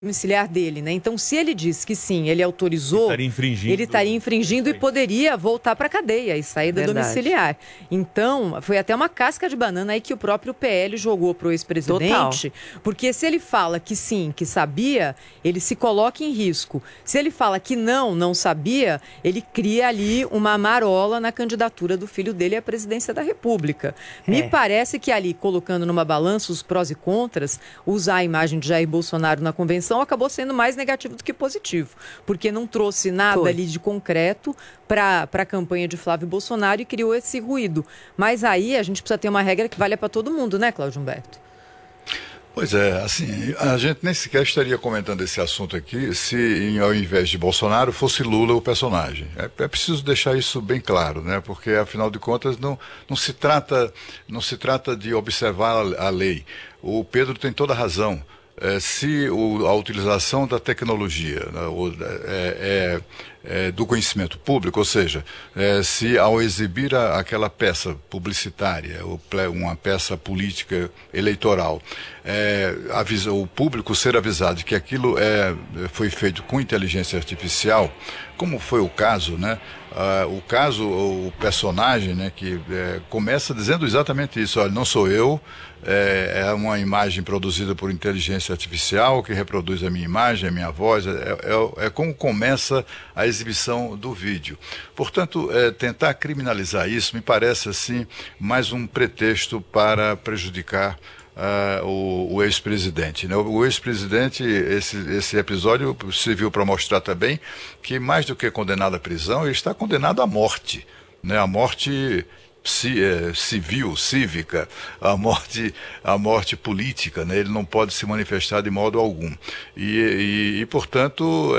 domiciliar dele, né? Então, se ele diz que sim, ele autorizou, ele estaria infringindo e poderia voltar para a cadeia e sair da domiciliar. Então, foi até uma casca de banana aí que o próprio PL jogou para o ex-presidente, porque se ele fala que sim, que sabia, ele se coloca em risco. Se ele fala que não sabia, ele cria ali uma marola na candidatura do filho dele à presidência da República. Me parece que ali, colocando numa balança os prós e contras, usar a imagem de Jair Bolsonaro na convenção acabou sendo mais negativo do que positivo, porque não trouxe nada ali de concreto para a campanha de Flávio Bolsonaro e criou esse ruído. Mas aí a gente precisa ter uma regra que valha para todo mundo, né, Cláudio Humberto? Pois é, assim, a gente nem sequer estaria comentando esse assunto aqui se, ao invés de Bolsonaro, fosse Lula o personagem. É preciso deixar isso bem claro, né? Porque, afinal de contas, não se trata de observar a lei. O Pedro tem toda a razão. Se a utilização da tecnologia, né, do conhecimento público, ou seja, se ao exibir aquela peça publicitária, uma peça política eleitoral, o público ser avisado de que aquilo foi feito com inteligência artificial, como foi o caso, né? O personagem, né, que começa dizendo exatamente isso: olha, não sou eu, é uma imagem produzida por inteligência artificial que reproduz a minha imagem, a minha voz, é como começa a exibição do vídeo. Portanto, tentar criminalizar isso me parece assim mais um pretexto para prejudicar o ex-presidente, né? O ex-presidente, esse episódio serviu para mostrar também que, mais do que condenado à prisão, ele está condenado à morte, né? A morte civil, cívica, a morte política, né? Ele não pode se manifestar de modo algum. E portanto,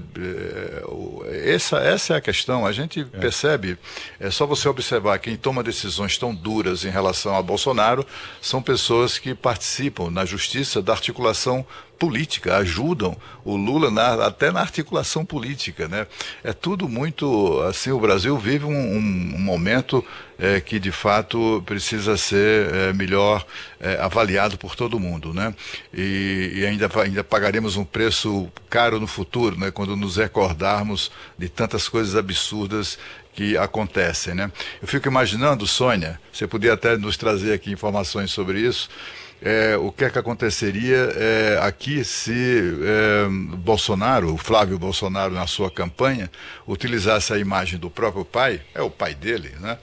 essa é a questão. A gente percebe, é só você observar, quem toma decisões tão duras em relação a Bolsonaro são pessoas que participam na justiça da articulação política, ajudam o Lula até na articulação política, né? É tudo muito, assim, o Brasil vive um momento que de fato precisa ser melhor avaliado por todo mundo, né? E ainda pagaremos um preço caro no futuro, né? Quando nos recordarmos de tantas coisas absurdas que acontecem, né? Eu fico imaginando, Sônia, você podia até nos trazer aqui informações sobre isso. O que é que aconteceria aqui se Bolsonaro, o Flávio Bolsonaro, na sua campanha, utilizasse a imagem do próprio pai, o pai dele, né,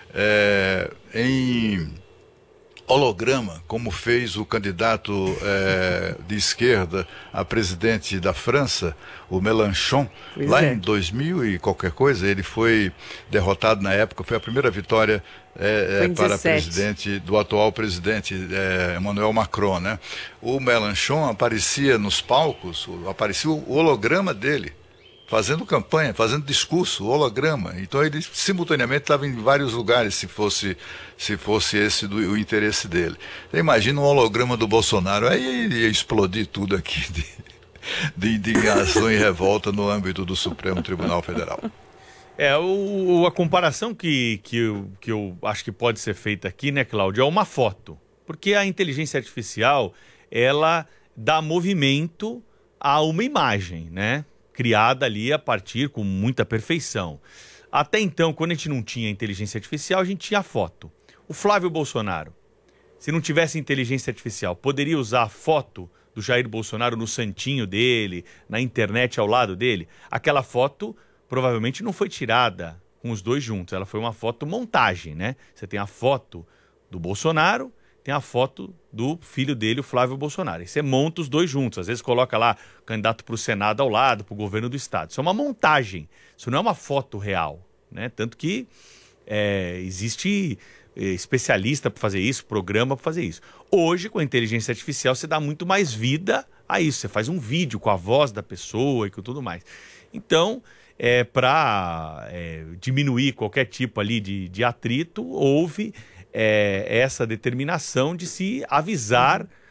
em holograma, como fez o candidato de esquerda a presidente da França, o Mélenchon, em 2000 e qualquer coisa. Ele foi derrotado na época, foi a primeira vitória para presidente do atual presidente Emmanuel Macron, né? O Mélenchon aparecia nos palcos, aparecia o holograma dele, fazendo campanha, fazendo discurso, holograma. Então ele simultaneamente estava em vários lugares, se fosse esse o interesse dele. Você imagina um holograma do Bolsonaro, aí ia explodir tudo aqui de indignação e revolta no âmbito do Supremo Tribunal Federal. A comparação que eu acho que pode ser feita aqui, né, Cláudio, é uma foto. Porque a inteligência artificial, ela dá movimento a uma imagem, né? Criada ali a partir com muita perfeição. Até então, quando a gente não tinha inteligência artificial, a gente tinha foto. O Flávio Bolsonaro, se não tivesse inteligência artificial, poderia usar a foto do Jair Bolsonaro no santinho dele, na internet ao lado dele? Aquela foto provavelmente não foi tirada com os dois juntos, ela foi uma foto montagem, né? Você tem a foto do Bolsonaro, tem a foto do filho dele, o Flávio Bolsonaro. E você monta os dois juntos. Às vezes coloca lá o candidato para o Senado ao lado, para o governo do Estado. Isso é uma montagem. Isso não é uma foto real, né? Tanto que existe especialista para fazer isso, programa para fazer isso. Hoje, com a inteligência artificial, você dá muito mais vida a isso. Você faz um vídeo com a voz da pessoa e com tudo mais. Então, para diminuir qualquer tipo ali de atrito, houve essa determinação de se avisar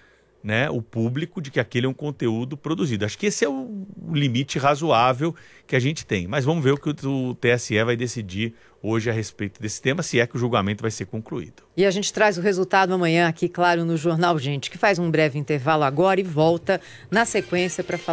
né, o público de que aquele é um conteúdo produzido. Acho que esse é o limite razoável que a gente tem. Mas vamos ver o que o TSE vai decidir hoje a respeito desse tema, se é que o julgamento vai ser concluído. E a gente traz o resultado amanhã aqui, claro, no Jornal Gente, que faz um breve intervalo agora e volta na sequência para falar